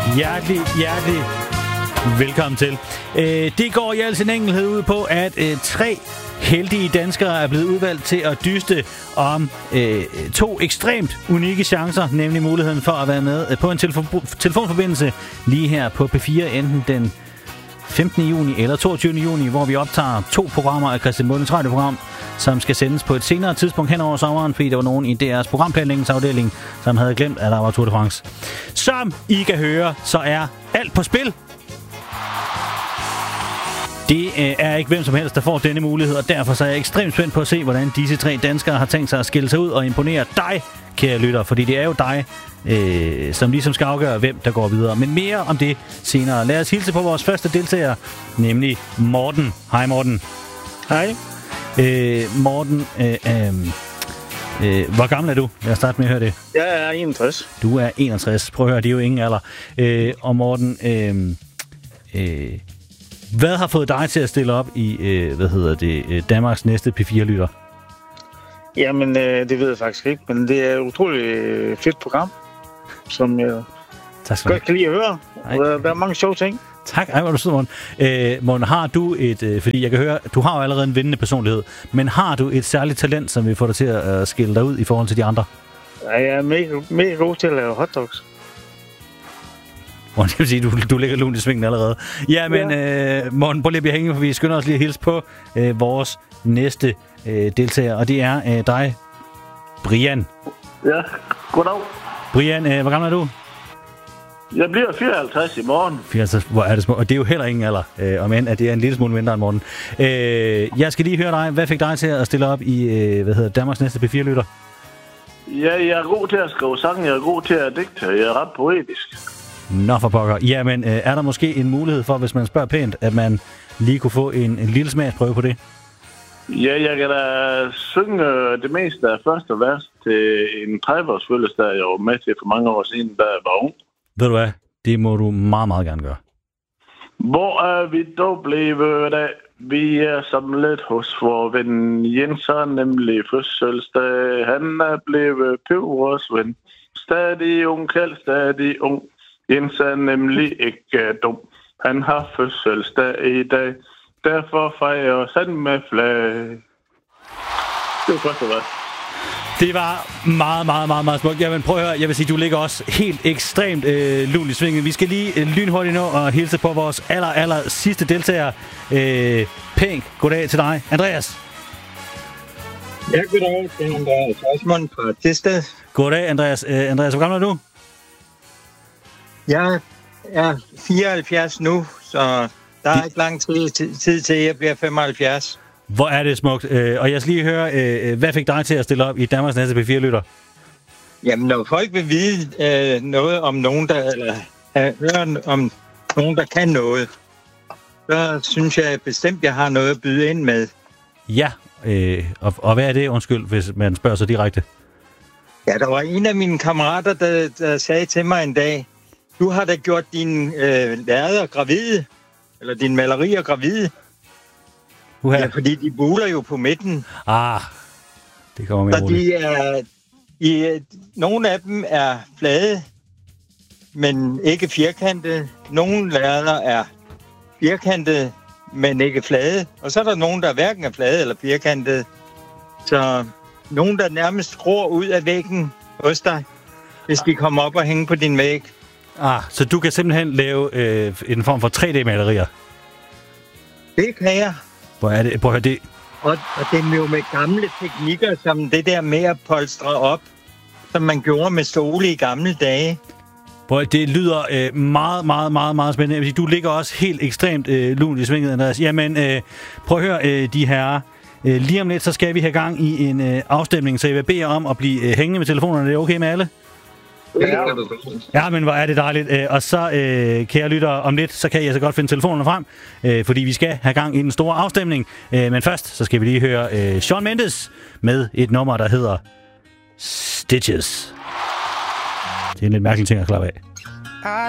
Hjertelig velkommen til. Det går i al sin enkelhed ud på, at 3 heldige danskere er blevet udvalgt til at dyste om 2 ekstremt unikke chancer, nemlig muligheden for at være med på en telefonforbindelse lige her på P4, enten den 15. juni eller 22. juni, hvor vi optager 2 programmer af Christian Mundens radioprogram, som skal sendes på et senere tidspunkt hen over sommeren, fordi der var nogen i DR's programplanlægningsafdeling, som havde glemt, at der var Tour de France. Som I kan høre, så er alt på spil. Det er ikke hvem som helst, der får denne mulighed, og derfor så er jeg ekstremt spændt på at se, hvordan disse 3 danskere har tænkt sig at skille sig ud og imponere dig, kære lytter, fordi det er jo dig, som ligesom skal afgøre, hvem der går videre. Men mere om det senere. Lad os hilse på vores første deltager, nemlig Morten. Hej Morten. Hej. Morten, hvor gammel er du? Lad os starte med at høre det. Jeg er 61. Du er 61. Prøv at høre, det er jo ingen alder. Og Morten, hvad har fået dig til at stille op i, Danmarks næste P4-lytter? Jamen, det ved jeg faktisk ikke, men det er et utroligt fedt program, som jeg godt kan lide at høre. Der er mange sjove ting. Tak, hvor du sidder, Morten. Morten, har du fordi jeg kan høre, du har jo allerede en vindende personlighed, men har du et særligt talent, som vil få dig til at skille dig ud i forhold til de andre? Ja, jeg er mega god til at lave hotdogs. Det vil sige, du ligger lunt i svingen allerede. Ja, men Morten, prøv lige at blive hængende, for vi skynder os lige at hilse på vores næste deltager, og det er dig, Brian. Ja, goddag. Brian, hvor gammel er du? Jeg bliver 54 i morgen. 54, hvor er det små. Og det er jo heller ingen alder, om end at det er en lille smule mindre end Morten. Jeg skal lige høre dig. Hvad fik dig til at stille op i Danmarks næste P4-lytter? Ja, jeg er god til at skrive sange, jeg er god til at digte, jeg er ret poetisk. Nå for pokker. Jamen, er der måske en mulighed for, hvis man spørger pænt, at man lige kunne få en lille smagsprøve på det? Ja, jeg kan da synge det meste af første vers til en 30-års fødselsdag, jeg var med til for mange år siden, da jeg var ung. Ved du hvad? Det må du meget, meget gerne gøre. Hvor er vi dog blevet af? Vi er samlet hos vor ven Jens, har nemlig fødselsdag. Han er blevet Pøvers ven. Stadig ung, kald stadig ung. Jens er nemlig ikke dum. Han har fødselsdag i dag. Derfor fejrer han med flag. Det var første vers. Det var meget, meget, meget, meget smukt. Jamen prøv at høre, jeg vil sige, du ligger også helt ekstremt lun i svingen. Vi skal lige lynhurtigt nå og hilse på vores aller sidste deltager. Pænk, goddag til dig. Andreas. Ja, goddag. Det er Andreas Osmund fra Tisted. Goddag, Andreas. Andreas, hvor gammel er du? Jeg er 74 nu, så der er ikke lang tid til, jeg bliver 75. Hvor er det smukt. Og jeg skal lige høre, hvad fik dig til at stille op i Danmarks næste P4-lytter? Jamen, når folk vil vide noget om nogen, hører om nogen, der kan noget, så synes jeg bestemt, jeg har noget at byde ind med. Ja, og hvad er det, undskyld, hvis man spørger så direkte? Ja, der var en af mine kammerater, der sagde til mig en dag, du har da gjort dine lærreder gravide, eller dine malerier gravide. Ja, fordi de buler jo på midten. Det kommer mere roligt. Nogle af dem er flade, men ikke firkantede. Nogle lærreder er firkantede, men ikke flade. Og så er der nogen, der hverken er flade eller firkantede. Så nogen, der nærmest gror ud af væggen hos dig, hvis de kommer op og hænger på din væg. Så du kan simpelthen lave en form for 3D-malerier? Det kan jeg. Hvor er det? Prøv at høre det. Og det er jo med gamle teknikker, som det der med at polstre op, som man gjorde med stole i gamle dage. Det lyder meget, meget, meget, meget spændende. Du ligger også helt ekstremt lunt i svinget, Andreas. Jamen, prøv at høre, de herrer. Lige om lidt, så skal vi have gang i en afstemning, så jeg vil bede jer om at blive hængende med telefonerne. Er det okay med alle? Ja, men hvor er det dejligt. Og så, kære lyttere, om lidt, så kan jeg så godt finde telefonerne frem, fordi vi skal have gang i den store afstemning. Men først, så skal vi lige høre Shawn Mendes med et nummer, der hedder Stitches. Det er en lidt mærkelig ting at klappe af.